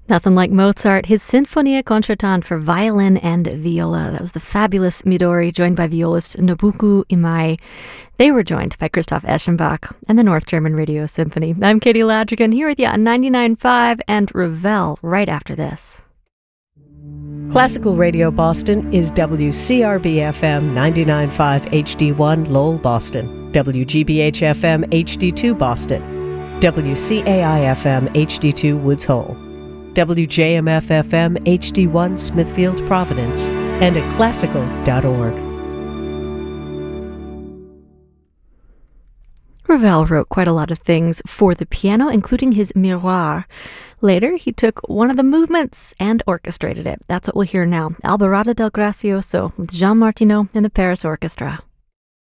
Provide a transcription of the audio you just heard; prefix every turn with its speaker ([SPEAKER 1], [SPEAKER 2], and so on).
[SPEAKER 1] Nothing like Mozart, his Sinfonia Concertante for violin and viola. That was the fabulous Midori, joined by violist Nobuko Imai. They were joined by Christoph Eschenbach and the North German Radio Symphony. I'm Katie Ladrigan, here with you on 99.5 and Ravel right after this.
[SPEAKER 2] Classical Radio Boston is WCRB-FM 99.5 HD1 Lowell, Boston, WGBH-FM HD2 Boston, WCAI-FM HD2 Woods Hole, WJMF-FM HD1 Smithfield, Providence, and at classical.org.
[SPEAKER 1] Ravel wrote quite a lot of things for the piano, including his Miroir. Later, he took one of the movements and orchestrated it. That's what we'll hear now. Alborada del Gracioso with Jean Martineau and the Paris Orchestra.